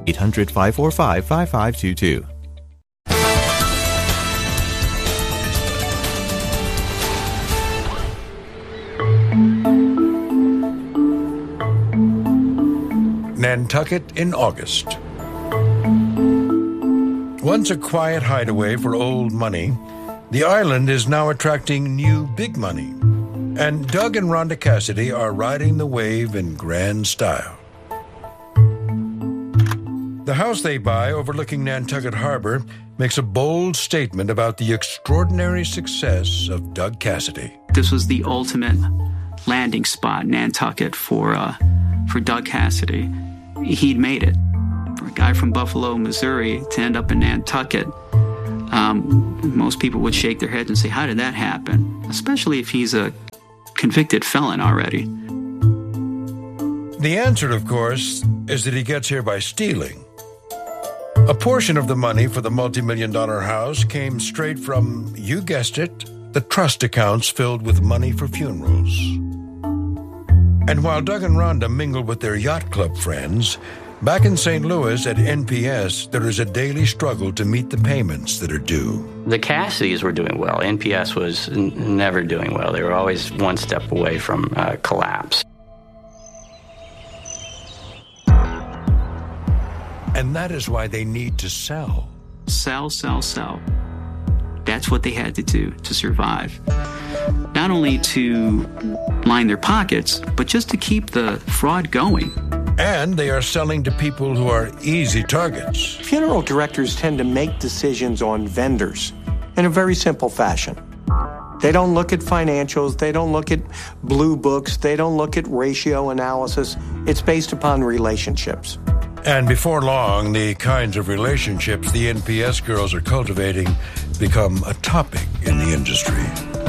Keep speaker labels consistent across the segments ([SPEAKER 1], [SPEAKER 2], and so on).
[SPEAKER 1] 800-545-5522.
[SPEAKER 2] Nantucket in August. Once a quiet hideaway for old money, the island is now attracting new big money. And Doug and Rhonda Cassidy are riding the wave in grand style. The house they buy overlooking Nantucket Harbor makes a bold statement about the extraordinary success of Doug Cassidy.
[SPEAKER 3] This was the ultimate landing spot, Nantucket, for Doug Cassidy. He'd made it. For a guy from Buffalo, Missouri, to end up in Nantucket, most people would shake their heads and say, how did that happen? Especially if he's a convicted felon already.
[SPEAKER 2] The answer, of course, is that he gets here by stealing. A portion of the money for the multi-million-dollar house came straight from, you guessed it, the trust accounts filled with money for funerals. And while Doug and Rhonda mingle with their yacht club friends, back in St. Louis at NPS, there is a daily struggle to meet the payments that are due.
[SPEAKER 4] The Cassidys were doing well. NPS was never doing well. They were always one step away from collapse.
[SPEAKER 2] And that is why they need to sell.
[SPEAKER 3] Sell. That's what they had to do to survive. Not only to line their pockets, but just to keep the fraud going.
[SPEAKER 2] And they are selling to people who are easy targets.
[SPEAKER 5] Funeral directors tend to make decisions on vendors in a very simple fashion. They don't look at financials. They don't look at blue books. They don't look at ratio analysis. It's based upon relationships.
[SPEAKER 2] And before long, the kinds of relationships the NPS girls are cultivating become a topic in the industry.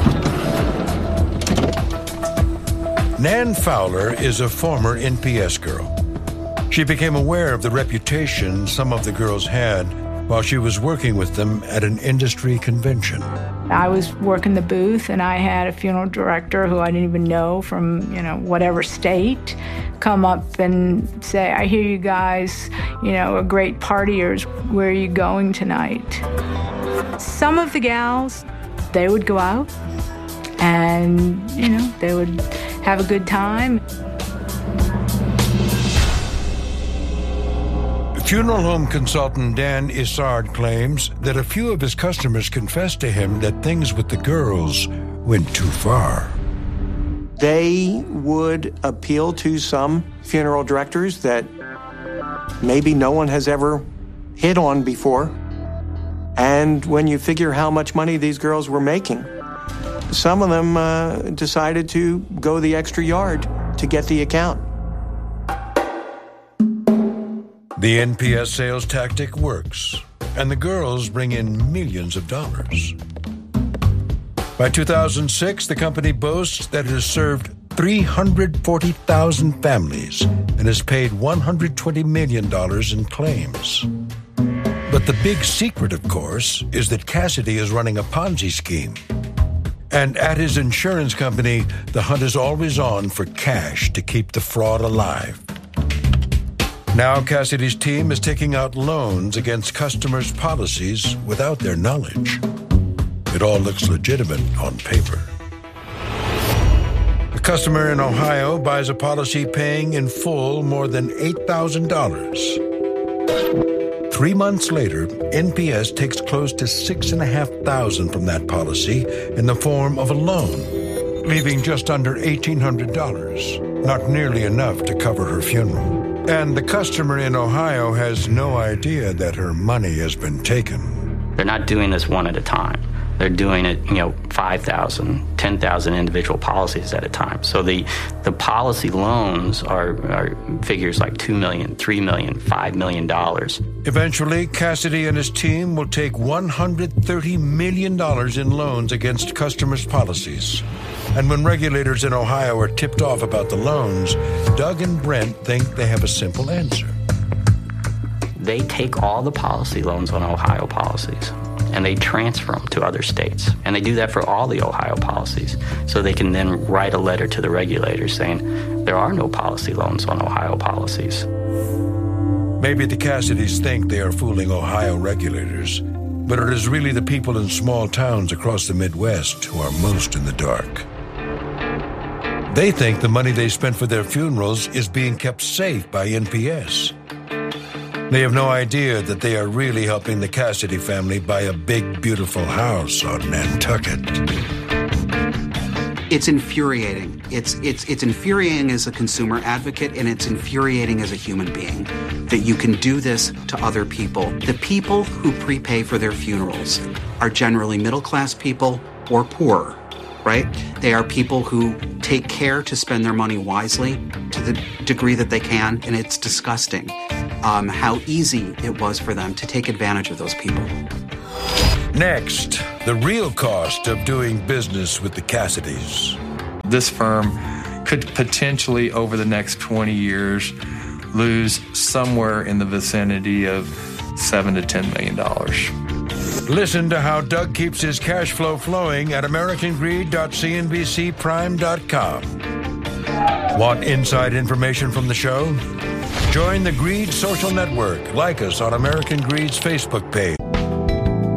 [SPEAKER 2] Nan Fowler is a former NPS girl. She became aware of the reputation some of the girls had while she was working with them at an industry convention.
[SPEAKER 6] I was working the booth, and I had a funeral director who I didn't even know from, whatever state, come up and say, I hear you guys, are great partiers. Where are you going tonight? Some of the gals, they would go out and, they would have a good time.
[SPEAKER 2] Funeral home consultant Dan Isard claims that a few of his customers confessed to him that things with the girls went too far.
[SPEAKER 5] They would appeal to some funeral directors that maybe no one has ever hit on before. And when you figure how much money these girls were making, some of them decided to go the extra yard to get the account.
[SPEAKER 2] The NPS sales tactic works, and the girls bring in millions of dollars. By 2006, the company boasts that it has served 340,000 families and has paid $120 million in claims. But the big secret, of course, is that Cassidy is running a Ponzi scheme. And at his insurance company, the hunt is always on for cash to keep the fraud alive. Now Cassidy's team is taking out loans against customers' policies without their knowledge. It all looks legitimate on paper. A customer in Ohio buys a policy paying in full more than $8,000. 3 months later, NPS takes close to $6,500 from that policy in the form of a loan, leaving just under $1,800, not nearly enough to cover her funeral. And the customer in Ohio has no idea that her money has been taken.
[SPEAKER 4] They're not doing this one at a time. They're doing it, 5,000, 10,000 individual policies at a time. So the policy loans are figures like $2 million, $3 million, $5 million.
[SPEAKER 2] Eventually, Cassidy and his team will take $130 million in loans against customers' policies. And when regulators in Ohio are tipped off about the loans, Doug and Brent think they have a simple answer.
[SPEAKER 4] They take all the policy loans on Ohio policies and they transfer them to other states. And they do that for all the Ohio policies. So they can then write a letter to the regulators saying there are no policy loans on Ohio policies.
[SPEAKER 2] Maybe the Cassidys think they are fooling Ohio regulators, but it is really the people in small towns across the Midwest who are most in the dark. They think the money they spent for their funerals is being kept safe by NPS. They have no idea that they are really helping the Cassidy family buy a big, beautiful house on Nantucket.
[SPEAKER 1] It's infuriating. It's infuriating as a consumer advocate, and it's infuriating as a human being that you can do this to other people. The people who prepay for their funerals are generally middle-class people or poor, right? They are people who take care to spend their money wisely to the degree that they can, and it's disgusting how easy it was for them to take advantage of those people.
[SPEAKER 2] Next, the real cost of doing business with the Cassidys.
[SPEAKER 7] This firm could potentially, over the next 20 years, lose somewhere in the vicinity of $7 to $10 million.
[SPEAKER 2] Listen to how Doug keeps his cash flow flowing at AmericanGreed.cnbcprime.com. Want inside information from the show? Join the Greed Social Network. Like us on American Greed's Facebook page.